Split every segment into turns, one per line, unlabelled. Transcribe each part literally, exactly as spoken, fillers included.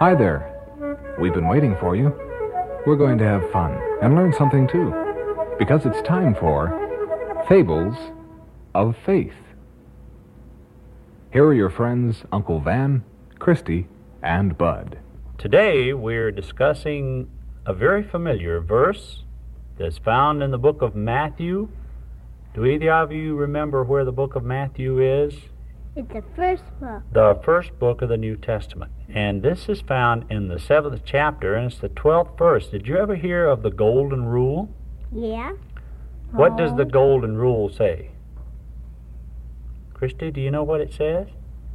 Hi there. We've been waiting for you. We're going to have fun and learn something too, because it's time for Fables of Faith. Here are your friends, Uncle Van, Christy, and Bud.
Today we're discussing a very familiar verse that's found in the book of Matthew. Do either of you remember where the book of Matthew is?
It's the first book.
The first book of the New Testament. And this is found in the seventh chapter, and it's the twelfth verse. Did you ever hear of the Golden Rule?
Yeah.
What does the Golden Rule say? Christy, do you know what it says?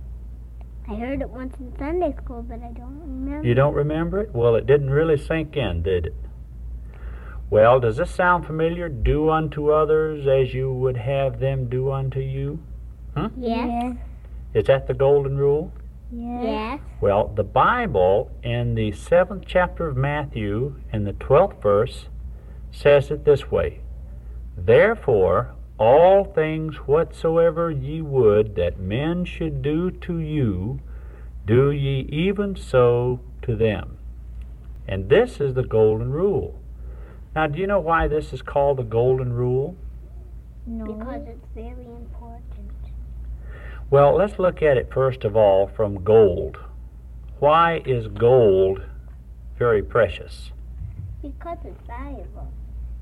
I heard it once in Sunday school, but I don't remember.
You don't remember it? Well, it didn't really sink in, did it? Well, does this sound familiar? Do unto others as you would have them do unto you? Huh?
Yes.
Is that the Golden Rule?
Yes. Yes.
Well, the Bible in the seventh chapter of Matthew in the twelfth verse says it this way: Therefore, all things whatsoever ye would that men should do to you, do ye even so to them. And this is the Golden Rule. Now, do you know why this is called the Golden Rule?
No. Because it's very important.
Well, let's look at it first of all from gold. Why is gold very precious?
Because it's valuable.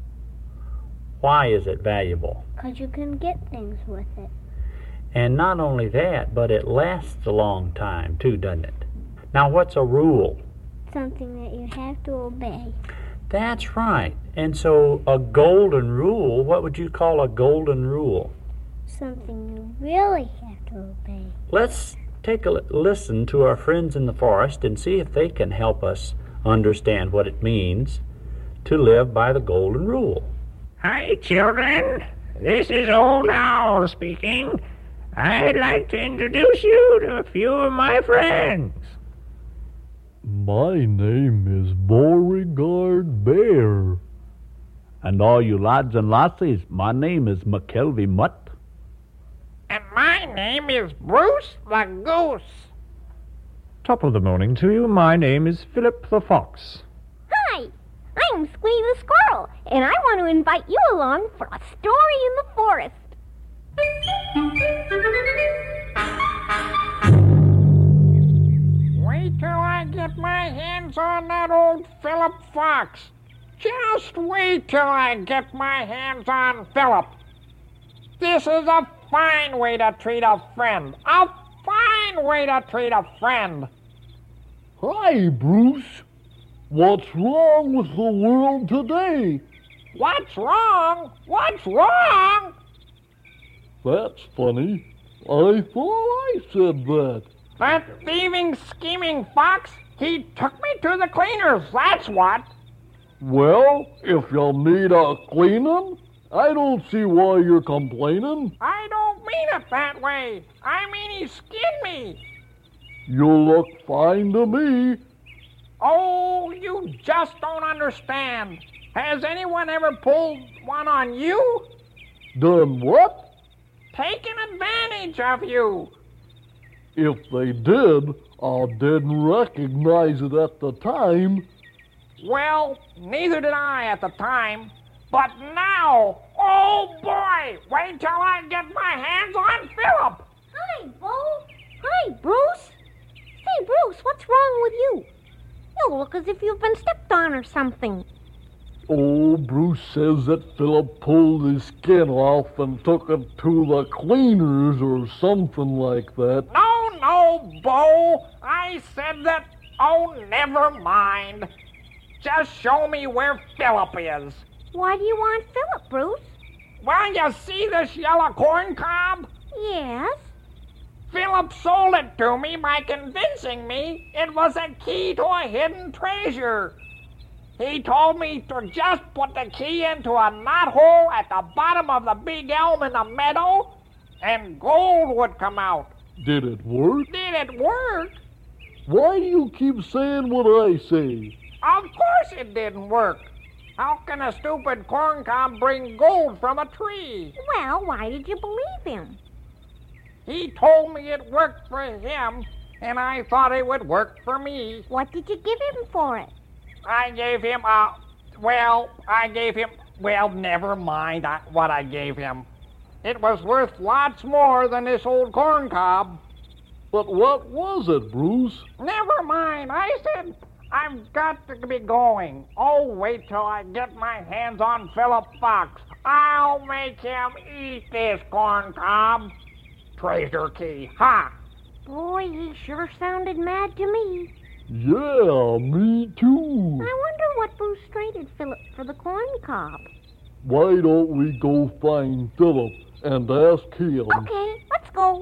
Why is it valuable?
Because you can get things with it.
And not only that, but it lasts a long time too, doesn't it? Now, what's a rule?
Something that you have to obey.
That's right. And so a golden rule, what would you call a golden rule?
Something you really have to obey.
Let's take a listen to our friends in the forest and see if they can help us understand what it means to live by the Golden Rule.
Hi, children. This is Old Owl speaking. I'd like to introduce you to a few of my friends.
My name is Beauregard Bear.
And all you lads and lassies, my name is McKelvey Mutt.
And my name is Bruce the Goose.
Top of the morning to you. My name is Philip the Fox.
Hi, I'm Squee the Squirrel, and I want to invite you along for a story in the forest.
Wait till I get my hands on that old Philip Fox. Just wait till I get my hands on Philip. This is a fine way to treat a friend. A fine way to treat a friend.
Hi, Bruce. What's wrong with the world today?
What's wrong? What's wrong?
That's funny. I thought I said that.
That thieving, scheming fox, he took me to the cleaners, that's what.
Well, if you need a cleaning, I don't see why you're complaining.
I don't mean it that way. I mean he skinned me.
You look fine to me.
Oh, you just don't understand. Has anyone ever pulled one on you?
Done what?
Taken advantage of you.
If they did, I didn't recognize it at the time.
Well, neither did I at the time. But now, oh boy, wait till I get my hands on Philip.
Hi, Bo. Hi, Bruce. Say, Bruce, what's wrong with you? You look as if you've been stepped on or something.
Oh, Bruce says that Philip pulled his skin off and took it to the cleaners or something like that.
No, no, Bo. I said that. Oh, never mind. Just show me where Philip is.
Why do you want Philip, Bruce?
Well, you see this yellow corn cob?
Yes.
Philip sold it to me by convincing me it was a key to a hidden treasure. He told me to just put the key into a knothole at the bottom of the big elm in the meadow, and gold would come out.
Did it work?
Did it work?
Why do you keep saying what I say?
Of course it didn't work. How can a stupid corn cob bring gold from a tree?
Well, why did you believe him?
He told me it worked for him and I thought it would work for me.
What did you give him for it?
I gave him a... Well, I gave him... Well, never mind I, what I gave him. It was worth lots more than this old corn cob.
But what was it, Bruce?
Never mind. I said I've got to be going. Oh, wait till I get my hands on Philip Fox. I'll make him eat this corn cob. Treasure key. Ha!
Boy, he sure sounded mad to me.
Yeah, me too.
I wonder what Bruce traded Philip for the corn cob.
Why don't we go find Philip and ask him?
Okay, let's go.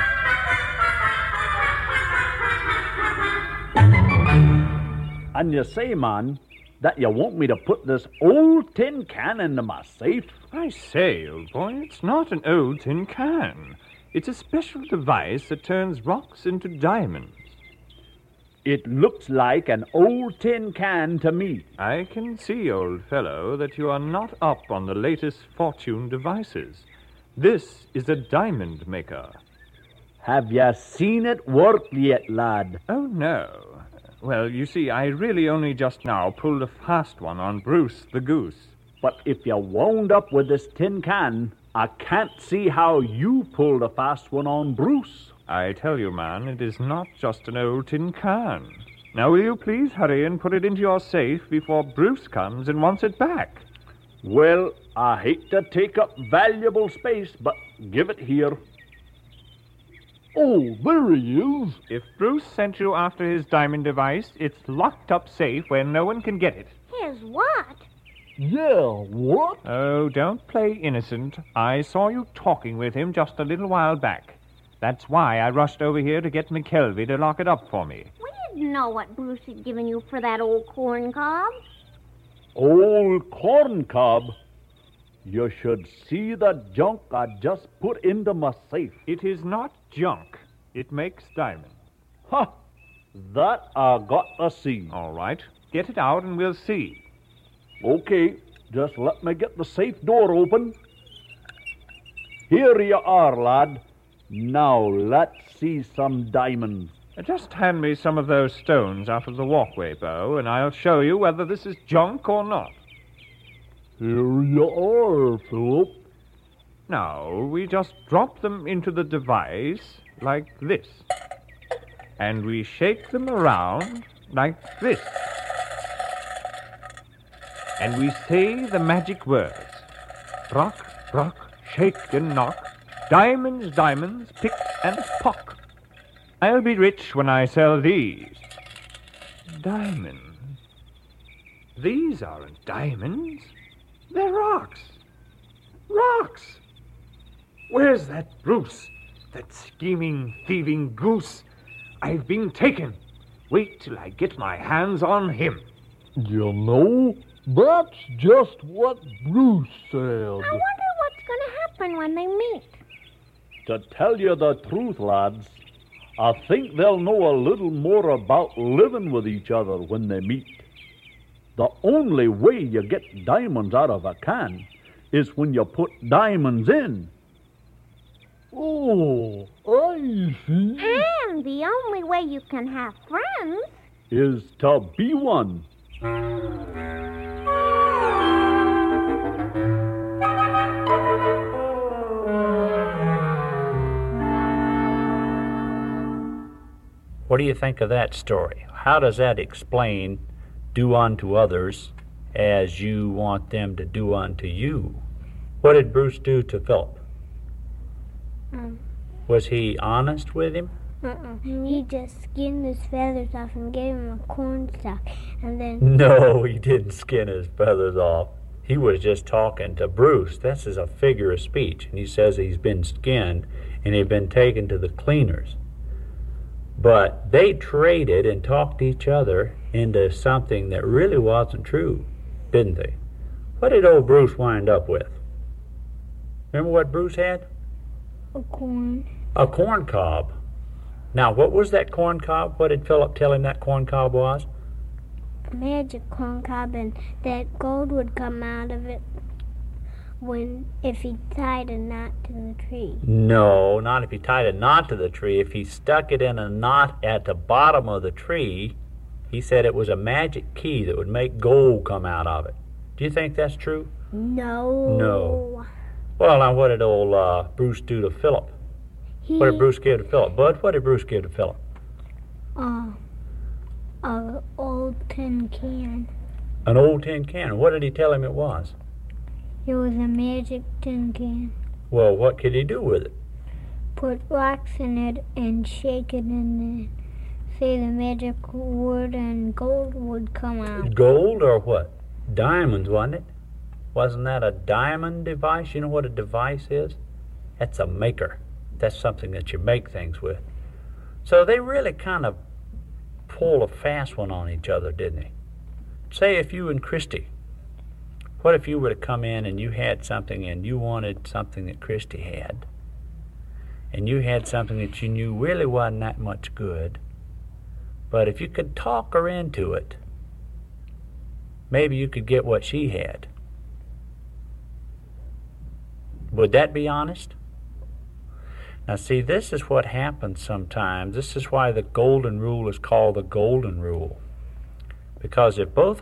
And you say, man, that you want me to put this old tin can into my safe?
I say, old boy, it's not an old tin can. It's a special device that turns rocks into diamonds.
It looks like an old tin can to me.
I can see, old fellow, that you are not up on the latest fortune devices. This is a diamond maker.
Have you seen it work yet, lad?
Oh, no. Well, you see, I really only just now pulled a fast one on Bruce the goose.
But if you wound up with this tin can, I can't see how you pulled a fast one on Bruce.
I tell you, man, it is not just an old tin can. Now, will you please hurry and put it into your safe before Bruce comes and wants it back?
Well, I hate to take up valuable space, but give it here.
Oh, there he is.
If Bruce sent you after his diamond device, it's locked up safe where no one can get it.
His what?
Yeah, what?
Oh, don't play innocent. I saw you talking with him just a little while back. That's why I rushed over here to get McKelvey to lock it up for me.
We didn't know what Bruce had given you for that old corn cob.
Old corn cob? You should see the junk I just put into my safe.
It is not junk. It makes diamonds.
Ha! That I got to see.
All right. Get it out and we'll see.
Okay, just let me get the safe door open. Here you are, lad. Now let's see some diamonds.
Just hand me some of those stones out of the walkway, Bo, and I'll show you whether this is junk or not.
Here you are, Philip.
Now, we just drop them into the device like this. And we shake them around like this. And we say the magic words. Rock, rock, shake and knock. Diamonds, diamonds, pick and pock. I'll be rich when I sell these. Diamonds. These aren't diamonds. They're rocks. Rocks. Where's that Bruce? That scheming, thieving goose? I've been taken. Wait till I get my hands on him.
You know, that's just what Bruce said.
I wonder what's going to happen when they meet.
To tell you the truth, lads, I think they'll know a little more about living with each other when they meet. The only way you get diamonds out of a can is when you put diamonds in.
Oh, I see.
And the only way you can have friends
Is to be one.
What do you think of that story? How does that explain do unto others as you want them to do unto you? What did Bruce do to Philip?
Um,
Was he honest with him?
uh-uh. He just skinned his feathers off and gave him a cornstalk, and then...
No, he didn't skin his feathers off. He was just talking to Bruce. This is a figure of speech. And he says he's been skinned and he'd been taken to the cleaners. But they traded and talked each other into something that really wasn't true, didn't they? What did old Bruce wind up with? Remember what Bruce had?
A corn.
A corn cob. Now, what was that corn cob? What did Philip tell him that corn cob was?
A magic corn cob, and that gold would come out of it. when if he tied a knot to the tree.
No, not if he tied a knot to the tree. If he stuck it in a knot at the bottom of the tree, he said it was a magic key that would make gold come out of it. Do you think that's true?
No.
No. Well, now what did old uh, Bruce do to Philip?
He,
What did Bruce give to Philip? Bud, what did Bruce give to Philip?
Uh, a old tin can.
An old tin can. What did he tell him it was?
It was a magic tin can.
Well, what could he do with it?
Put rocks in it and shake it and then say the magic word and gold would come out.
Gold or what? Diamonds, wasn't it? Wasn't that a diamond device? You know what a device is? That's a maker. That's something that you make things with. So they really kind of pulled a fast one on each other, didn't they? Say if you and Christy, what if you were to come in and you had something and you wanted something that Christy had, and you had something that you knew really wasn't that much good, but if you could talk her into it, maybe you could get what she had. Would that be honest? Now see, this is what happens sometimes. This is why the golden rule is called the golden rule. Because if both